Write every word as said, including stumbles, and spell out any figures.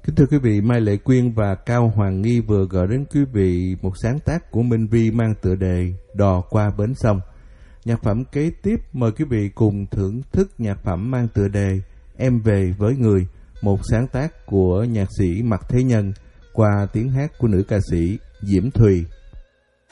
Kính thưa quý vị, Mai Lệ Quyên và Cao Hoàng Nghi vừa gửi đến quý vị một sáng tác của Minh Vi mang tựa đề Đò qua bến sông. Nhạc phẩm kế tiếp mời quý vị cùng thưởng thức nhạc phẩm mang tựa đề Em về với người, một sáng tác của nhạc sĩ Mạc Thế Nhân qua tiếng hát của nữ ca sĩ Diễm Thùy.